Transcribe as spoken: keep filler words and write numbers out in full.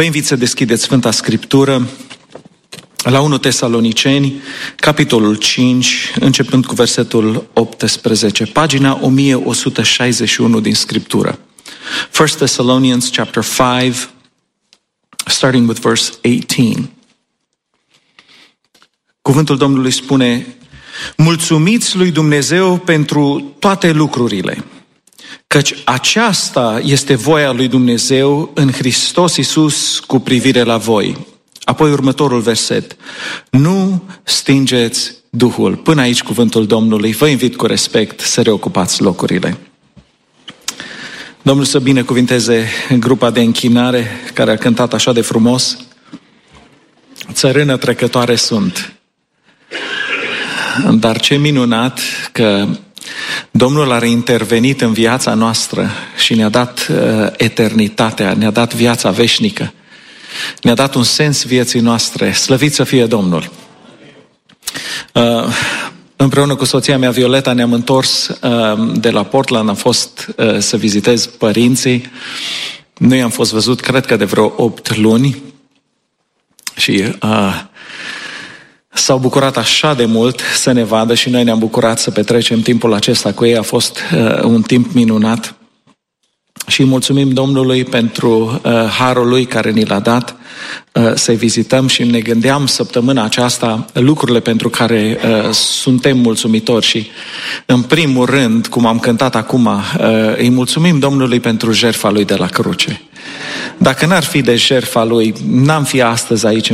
Vă invit să deschideți Sfânta Scriptură la unu Tesaloniceni, capitolul cinci, începând cu versetul optsprezece, pagina o mie o sută șaizeci și unu din Scriptură. First Thessalonians chapter five, starting with verse eighteen. Cuvântul Domnului spune: mulțumiți lui Dumnezeu pentru toate lucrurile, căci aceasta este voia lui Dumnezeu în Hristos Iisus cu privire la voi. Apoi următorul verset: nu stingeți Duhul. Până aici cuvântul Domnului. Vă invit cu respect să reocupați locurile. Domnul să binecuvinteze grupa de închinare care a cântat așa de frumos. Țărână trecătoare sunt. Dar ce minunat că Domnul a intervenit în viața noastră și ne-a dat uh, eternitatea, ne-a dat viața veșnică, ne-a dat un sens vieții noastre. Slăvit să fie Domnul! Uh, împreună cu soția mea Violeta ne-am întors uh, de la Portland, am fost uh, să vizitez părinții. Noi am fost văzut, cred că de vreo opt luni și uh, s-au bucurat așa de mult să ne vadă și noi ne-am bucurat să petrecem timpul acesta cu ei. A fost uh, un timp minunat și mulțumim Domnului pentru uh, harul Lui care ni l-a dat uh, să-i vizităm și ne gândeam săptămâna aceasta lucrurile pentru care uh, suntem mulțumitori și în primul rând, cum am cântat acum, uh, îi mulțumim Domnului pentru jertfa Lui de la cruce. Dacă n-ar fi de jertfa Lui, n-am fi astăzi aici